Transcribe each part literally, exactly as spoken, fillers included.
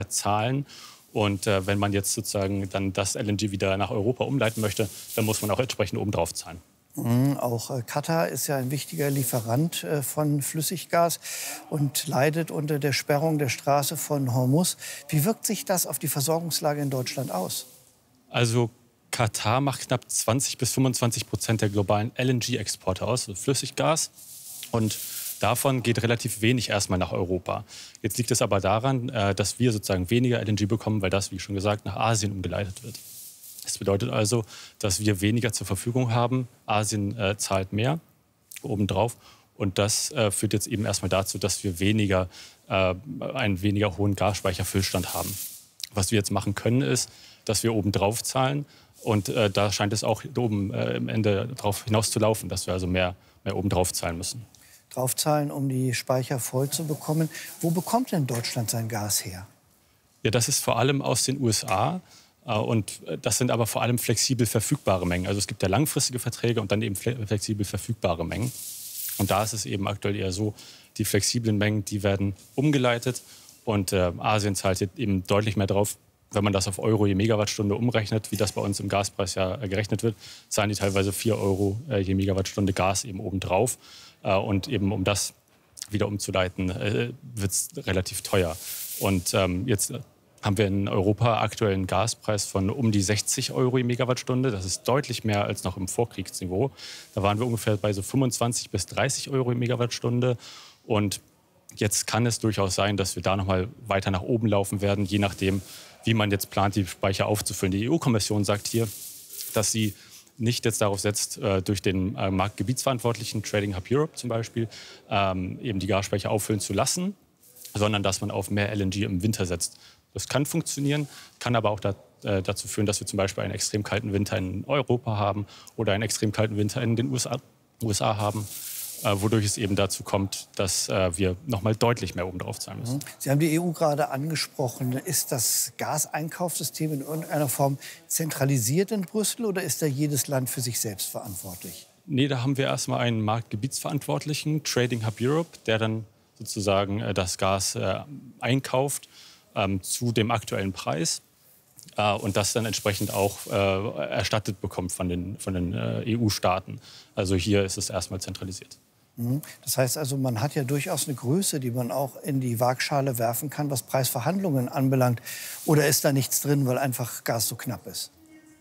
zahlen. Und äh, wenn man jetzt sozusagen dann das L N G wieder nach Europa umleiten möchte, dann muss man auch entsprechend obendrauf zahlen. Mhm, auch äh, Katar ist ja ein wichtiger Lieferant äh, von Flüssiggas und leidet unter der Sperrung der Straße von Hormuz. Wie wirkt sich das auf die Versorgungslage in Deutschland aus? Also Katar macht knapp zwanzig bis fünfundzwanzig Prozent der globalen L N G-Exporte aus, also Flüssiggas. Und davon geht relativ wenig erstmal nach Europa. Jetzt liegt es aber daran, äh, dass wir sozusagen weniger L N G bekommen, weil das, wie schon gesagt, nach Asien umgeleitet wird. Das bedeutet also, dass wir weniger zur Verfügung haben. Asien äh, zahlt mehr obendrauf. Und das äh, führt jetzt eben erstmal dazu, dass wir weniger, äh, einen weniger hohen Gasspeicherfüllstand haben. Was wir jetzt machen können, ist, dass wir obendrauf zahlen. Und äh, da scheint es auch oben äh, am Ende darauf hinaus zu laufen, dass wir also mehr, mehr obendrauf zahlen müssen. Draufzahlen, um die Speicher voll zu bekommen. Wo bekommt denn Deutschland sein Gas her? Ja, das ist vor allem aus den U S A. Und das sind aber vor allem flexibel verfügbare Mengen. Also es gibt ja langfristige Verträge und dann eben flexibel verfügbare Mengen. Und da ist es eben aktuell eher so, die flexiblen Mengen, die werden umgeleitet. Und äh, Asien zahlt eben deutlich mehr drauf. Wenn man das auf Euro je Megawattstunde umrechnet, wie das bei uns im Gaspreis ja äh, gerechnet wird, zahlen die teilweise vier Euro äh, je Megawattstunde Gas eben obendrauf. Äh, und eben um das wieder umzuleiten, äh, wird es relativ teuer. Und ähm, jetzt haben wir in Europa aktuell einen Gaspreis von um die sechzig Euro je Megawattstunde. Das ist deutlich mehr als noch im Vorkriegsniveau. Da waren wir ungefähr bei so fünfundzwanzig bis dreißig Euro je Megawattstunde. Und jetzt kann es durchaus sein, dass wir da noch mal weiter nach oben laufen werden, je nachdem, wie man jetzt plant, die Speicher aufzufüllen. Die E U-Kommission sagt hier, dass sie nicht jetzt darauf setzt, äh, durch den äh, Marktgebietsverantwortlichen, Trading Hub Europe zum Beispiel, ähm, eben die Gasspeicher auffüllen zu lassen, sondern dass man auf mehr L N G im Winter setzt. Das kann funktionieren, kann aber auch da, äh, dazu führen, dass wir zum Beispiel einen extrem kalten Winter in Europa haben oder einen extrem kalten Winter in den U S A, U S A haben, äh, wodurch es eben dazu kommt, dass äh, wir noch mal deutlich mehr obendrauf zahlen müssen. Sie haben die E U gerade angesprochen. Ist das Gaseinkaufssystem in irgendeiner Form zentralisiert in Brüssel oder ist da jedes Land für sich selbst verantwortlich? Nee, da haben wir erstmal einen Marktgebietsverantwortlichen, Trading Hub Europe, der dann sozusagen äh, das Gas äh, einkauft ähm, zu dem aktuellen Preis äh, und das dann entsprechend auch äh, erstattet bekommt von den, von den äh, E U-Staaten. Also hier ist es erstmal zentralisiert. Mhm. Das heißt also, man hat ja durchaus eine Größe, die man auch in die Waagschale werfen kann, was Preisverhandlungen anbelangt. Oder ist da nichts drin, weil einfach Gas so knapp ist?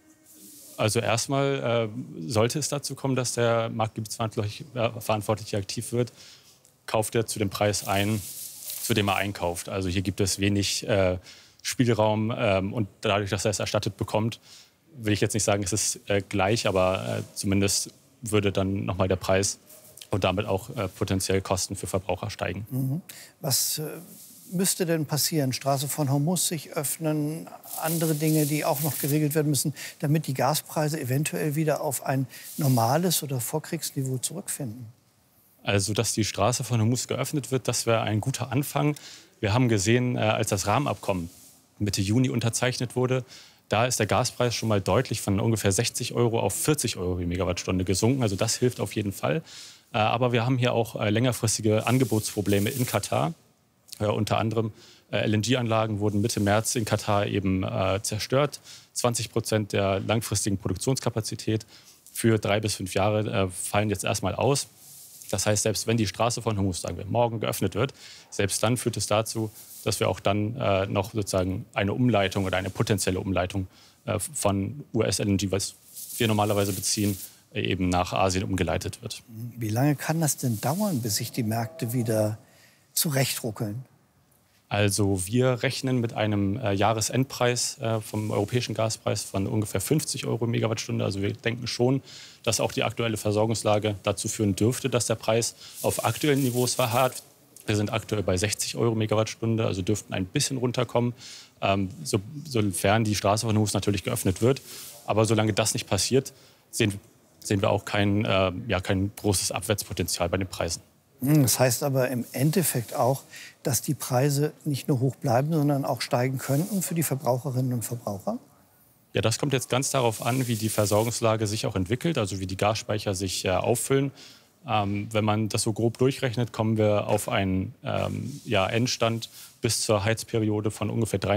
Also erstmal äh, sollte es dazu kommen, dass der Marktgebietsverantwortliche aktiv wird, kauft er zu dem Preis ein, zu dem er einkauft. Also hier gibt es wenig äh, Spielraum ähm, und dadurch, dass er es erstattet bekommt, will ich jetzt nicht sagen, es ist äh, gleich, aber äh, zumindest würde dann nochmal der Preis und damit auch äh, potenziell Kosten für Verbraucher steigen. Mhm. Was äh, müsste denn passieren? Straße von Hormuz sich öffnen, andere Dinge, die auch noch geregelt werden müssen, damit die Gaspreise eventuell wieder auf ein normales oder Vorkriegsniveau zurückfinden? Also, dass die Straße von Hormuz geöffnet wird, das wäre ein guter Anfang. Wir haben gesehen, äh, als das Rahmenabkommen Mitte Juni unterzeichnet wurde, da ist der Gaspreis schon mal deutlich von ungefähr sechzig Euro auf vierzig Euro die Megawattstunde gesunken. Also das hilft auf jeden Fall. Äh, aber wir haben hier auch äh, längerfristige Angebotsprobleme in Katar. Äh, unter anderem äh, L N G-Anlagen wurden Mitte März in Katar eben äh, zerstört. zwanzig Prozent der langfristigen Produktionskapazität für drei bis fünf Jahre äh, fallen jetzt erstmal aus. Das heißt, selbst wenn die Straße von Hormuz, sagen wir, morgen geöffnet wird, selbst dann führt es dazu, dass wir auch dann äh, noch sozusagen eine Umleitung oder eine potenzielle Umleitung äh, von U S-L N G, was wir normalerweise beziehen, äh, eben nach Asien umgeleitet wird. Wie lange kann das denn dauern, bis sich die Märkte wieder zurechtruckeln? Also wir rechnen mit einem äh, Jahresendpreis äh, vom europäischen Gaspreis von ungefähr fünfzig Euro Megawattstunde. Also wir denken schon, dass auch die aktuelle Versorgungslage dazu führen dürfte, dass der Preis auf aktuellen Niveaus verharrt. Wir sind aktuell bei sechzig Euro Megawattstunde, also dürften ein bisschen runterkommen, ähm, so, sofern die Straße von Hormuz natürlich geöffnet wird. Aber solange das nicht passiert, sehen, sehen wir auch kein, äh, ja, kein großes Abwärtspotenzial bei den Preisen. Das heißt aber im Endeffekt auch, dass die Preise nicht nur hoch bleiben, sondern auch steigen könnten für die Verbraucherinnen und Verbraucher? Ja, das kommt jetzt ganz darauf an, wie die Versorgungslage sich auch entwickelt, also wie die Gasspeicher sich äh, auffüllen. Ähm, wenn man das so grob durchrechnet, kommen wir auf einen ähm, ja, Endstand bis zur Heizperiode von ungefähr drei